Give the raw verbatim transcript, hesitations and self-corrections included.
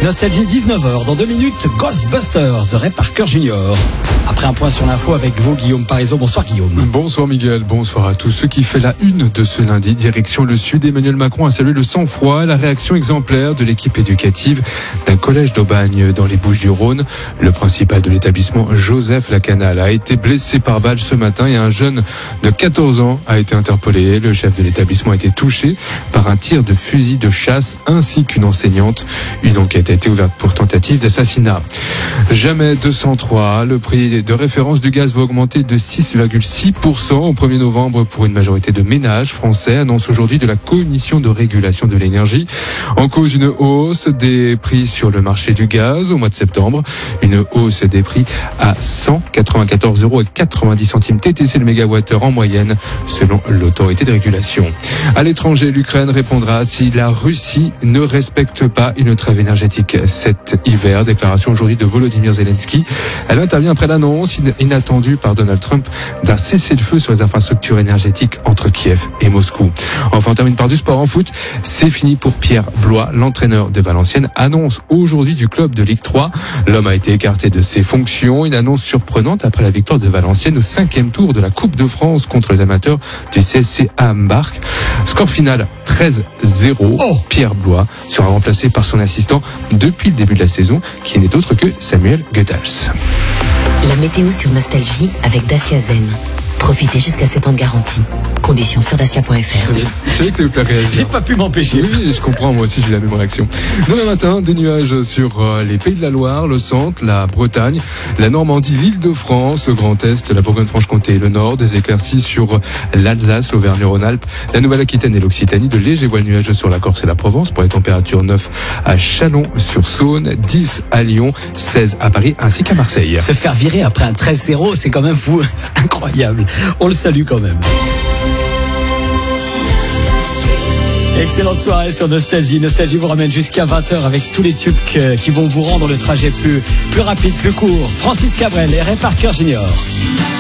Nostalgie dix-neuf heures. Dans deux minutes, Ghostbusters de Ray Parker Junior Après un point sur l'info avec vous, Guillaume Parisot. Bonsoir Guillaume. Bonsoir Miguel, bonsoir à tous. Ce qui fait la une de ce lundi, direction le sud. Emmanuel Macron a salué le sang-froid et la réaction exemplaire de l'équipe éducative d'un collège d'Aubagne dans les Bouches-du-Rhône. Le principal de l'établissement, Joseph Lacanal, a été blessé par balle ce matin et un jeune de quatorze ans a été interpellé. Le chef de l'établissement a été touché par un tir de fusil de chasse ainsi qu'une enseignante. Une enquête a été ouverte pour tentative d'assassinat. Jamais deux cent trois, le prix de référence du gaz va augmenter de six virgule six pour cent au premier novembre pour une majorité de ménages français, annonce aujourd'hui de la Commission de régulation de l'énergie. En cause, une hausse des prix sur le marché du gaz au mois de septembre. Une hausse des prix à cent quatre-vingt-quatorze euros et quatre-vingt-dix centimes T T C le mégawattheure en moyenne, selon l'autorité de régulation. À l'étranger, l'Ukraine répondra si la Russie ne respecte pas une trêve énergétique cet hiver. Déclaration aujourd'hui de Volodymyr Zelensky. Elle intervient après l'annonce inattendue par Donald Trump d'un cessez-le-feu sur les infrastructures énergétiques entre Kiev et Moscou. Enfin, on termine par du sport en foot. C'est fini pour Pierre Blois. L'entraîneur de Valenciennes annonce aujourd'hui du club de Ligue trois. L'homme a été écarté de ses fonctions. Une annonce surprenante après la victoire de Valenciennes au cinquième tour de la Coupe de France contre les amateurs du C S C A Ambarque. Score final treize zéro. Oh. Pierre Blois sera remplacé par son assistant depuis le début de la saison, qui n'est autre que Samuel Goethals. La météo sur Nostalgie avec Dacia Zen. Profitez jusqu'à sept ans de garantie. Conditions sur dacia point f r. Je sais que ça vous plaît réagir. J'ai pas pu m'empêcher. Oui, je comprends, moi aussi j'ai la même réaction. Demain matin, des nuages sur euh, les Pays de la Loire, le centre, la Bretagne, la Normandie, l'Île-de-France, le Grand Est, la Bourgogne-Franche-Comté et le Nord, des éclaircies sur l'Alsace, l'Auvergne-Rhône-Alpes, la Nouvelle-Aquitaine et l'Occitanie, de légers voiles nuageux sur la Corse et la Provence, pour les températures neuf à Chalon-sur-Saône, dix à Lyon, seize à Paris ainsi qu'à Marseille. Se faire virer après un treize zéro, c'est quand même fou, c'est incroyable. On le salue quand même. Excellente soirée sur Nostalgie. Nostalgie vous ramène jusqu'à vingt heures avec tous les tubes que, qui vont vous rendre le trajet plus, plus rapide, plus court. Francis Cabrel et Ray Parker Junior